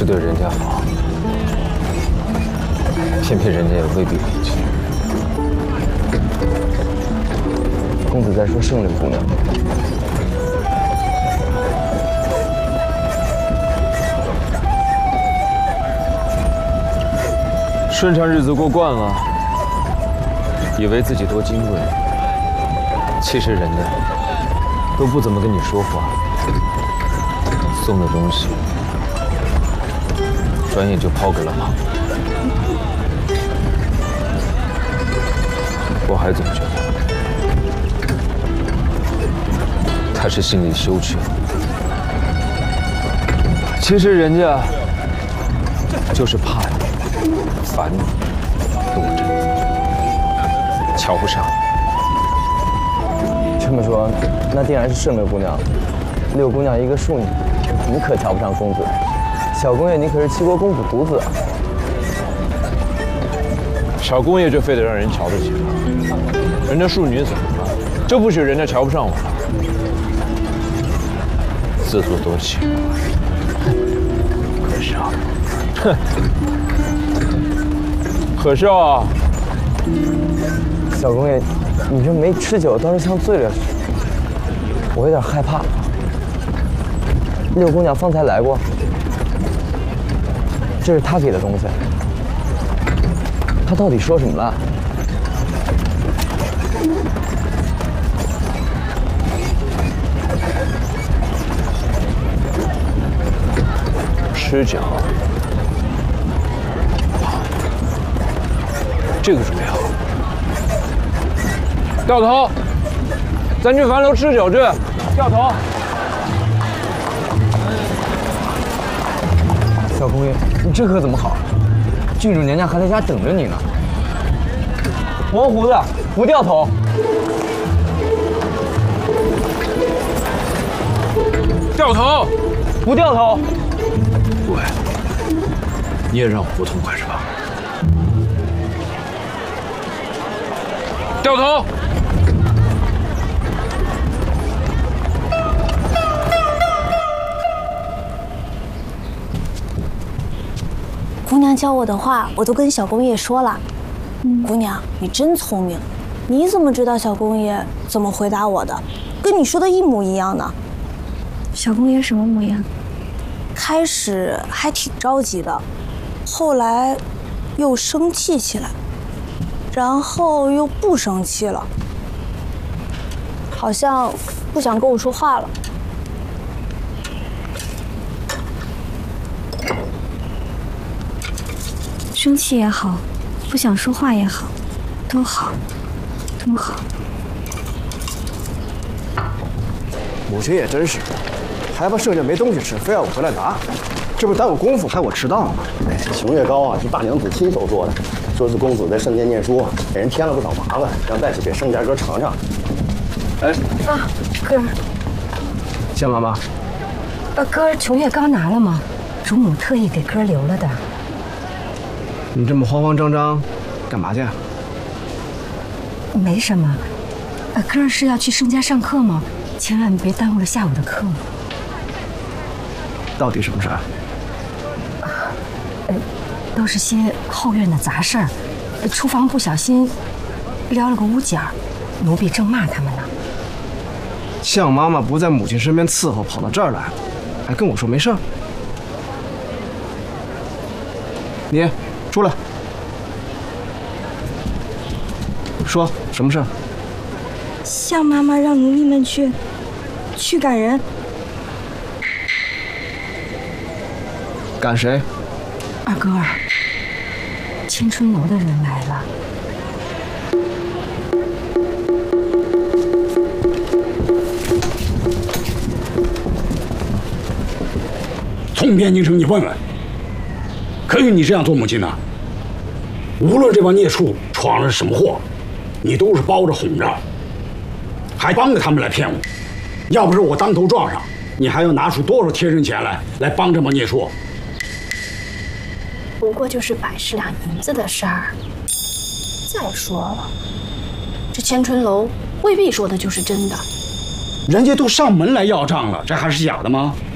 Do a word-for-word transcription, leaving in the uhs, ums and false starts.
对人家好，偏偏人家也未必领情。 公子在说胜柳姑娘。 顺畅日子过惯了，以为自己多金贵，其实人家都不怎么跟你说话，送的东西转眼就抛给了旁人。我还总觉得他是心里羞怯，其实人家就是怕你。 烦你，多着，瞧不上你。 这么说，那定然是胜柳姑娘。柳姑娘一个庶女，你可瞧不上公子。小公爷，你可是齐国公子独子啊！ 小公爷就非得让人瞧得起他？人家庶女怎么了？就不许人家瞧不上我了？自作多情，可笑！哼！ 可笑啊！ 小公爷，你这没吃酒倒是像醉了似的，我有点害怕。六姑娘方才来过，这是她给的东西，她到底说什么了？ 吃酒。 这个主意好，掉头，咱去樊楼吃酒去。掉头。 小公爷，你这可怎么好？郡主娘娘还在家等着你呢。王胡子，不掉头。 掉头， 不掉头。 喂，你也让我不痛快是吧？ 掉头！ 姑娘教我的话，我都跟小公爷说了。嗯、姑娘，你真聪明，你怎么知道小公爷怎么回答我的？跟你说的一模一样呢。 小公爷什么模样？ 开始还挺着急的，后来又生气起来。 然后又不生气了，好像不想跟我说话了。 生气也好，不想说话也好，都好，都好。 母亲也真是，孩子剩下没东西吃，非要我回来拿，这不耽误功夫，害我迟到了吗？哎，琼月糕啊，是大娘子亲手做的。 说是公子在圣殿念书，给人添了不少麻烦，让带去给盛家哥尝尝。哎， 啊，哥儿， 夏妈妈， 呃，哥儿琼月糕拿了吗？主母特意给哥儿留了的。 你这么慌慌张张，干嘛去？ 没什么，呃，哥儿是要去盛家上课吗？千万别耽误了下午的课。 到底什么事儿？ 呃。 都是些后院的杂事儿，厨房不小心撩了个屋角，奴婢正骂他们呢。 向妈妈不在母亲身边伺候，跑到这儿来，还跟我说没事儿。你出来，说什么事儿？ 向妈妈让奴婢们去，去赶人。 赶谁？ 二哥儿，青春楼的人来了。 从边京城，你问问，可许你这样做母亲呢？无论这帮孽畜闯了什么祸，你都是包着哄着，还帮着他们来骗我。要不是我当头撞上，你还要拿出多少贴身钱来来帮这帮孽畜？ 不过就是百十两银子的事儿。再说了，这千春楼未必说的就是真的。 人家都上门来要账了，这还是假的吗？